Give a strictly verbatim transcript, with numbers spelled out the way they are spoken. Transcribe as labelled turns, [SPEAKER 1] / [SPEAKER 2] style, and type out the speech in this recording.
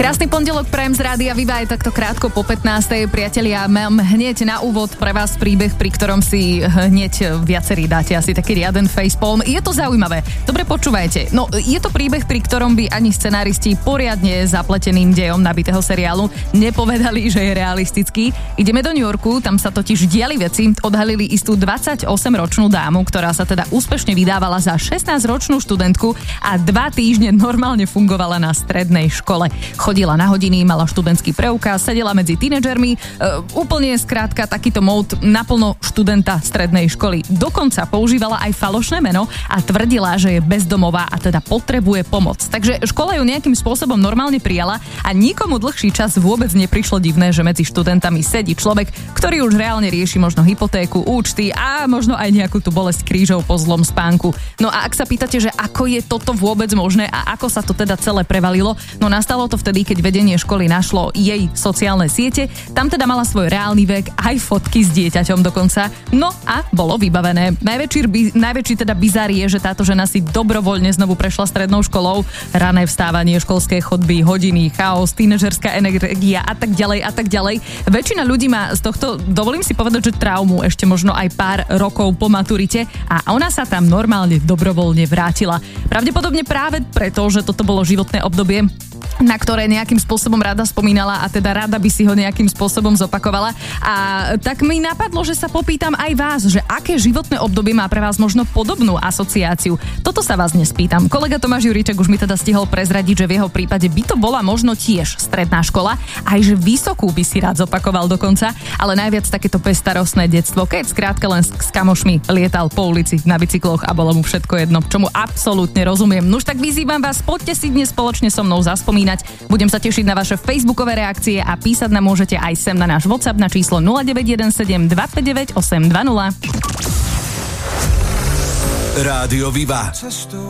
[SPEAKER 1] Krásny pondelok prajem z Rádia Viva aj takto krátko po pätnástej. Priatelia, mám hneď na úvod pre vás príbeh, pri ktorom si hneď viacerí dáte asi taký riaden facepalm. Je to zaujímavé. Dobre počúvajte. No, je to príbeh, pri ktorom by ani scenáristi poriadne zapleteným dejom nabitého seriálu nepovedali, že je realistický. Ideme do New Yorku, tam sa totiž diali veci. Odhalili istú dvadsaťosemročnú dámu, ktorá sa teda úspešne vydávala za šestnásťročnú študentku a dva týždne normálne fungovala na strednej škole. Chodila na hodiny, mala študentský preukaz, sedela medzi tínedžermi, e, úplne skrátka takýto mód naplno študenta strednej školy. Dokonca používala aj falošné meno a tvrdila, že je bezdomová a teda potrebuje pomoc. Takže škola ju nejakým spôsobom normálne prijala a nikomu dlhší čas vôbec neprišlo divné, že medzi študentami sedí človek, ktorý už reálne rieši možno hypotéku, účty a možno aj nejakú tú bolesť krížov po zlom spánku. No a ak sa pýtate, že ako je toto vôbec možné a ako sa to teda celé prevalilo, no nastalo to vtedy, keď vedenie školy našlo jej sociálne siete. Tam teda mala svoj reálny vek, aj fotky s dieťaťom dokonca. No a bolo vybavené. Najväčší, by, najväčší teda bizár je, že táto žena si dobrovoľne znovu prešla strednou školou. Rané vstávanie, školské chodby, hodiny, chaos, tínežerská energia a tak ďalej a tak ďalej. Väčšina ľudí má z tohto, dovolím si povedať, že traumu ešte možno aj pár rokov po maturite a ona sa tam normálne dobrovoľne vrátila. Pravdepodobne práve preto, že toto bolo životné obdobie, na ktoré nejakým spôsobom rada spomínala a teda rada by si ho nejakým spôsobom zopakovala. A tak mi napadlo, že sa popýtam aj vás, že aké životné obdobie má pre vás možno podobnú asociáciu. Toto sa vás nespýtam. Kolega Tomáš Juríček už mi teda stihol prezradiť, že v jeho prípade by to bola možno tiež stredná škola, aj že vysokú by si rád zopakoval dokonca, ale najviac takéto pestarostné detstvo, keď skrátka len s, s kamošmi lietal po ulici na bicykloch a bolo mu všetko jedno, čomu absolútne rozumiem. Nuž tak vyzývam vás, poďte si dnes spoločne so mnou zaspomínať. Budem sa tešiť na vaše facebookové reakcie a písať nám môžete aj sem na náš WhatsApp na číslo nula deväť jeden sedem dva päť deväť osem dva nula.
[SPEAKER 2] Rádio Viva.